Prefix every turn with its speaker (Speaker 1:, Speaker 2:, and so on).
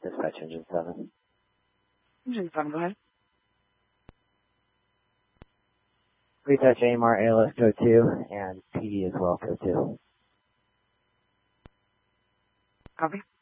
Speaker 1: Dispatch engine 7.
Speaker 2: Engine 7, go ahead.
Speaker 1: Retouch AMR, ALS code 2, and PD as well, code 2.
Speaker 2: Copy.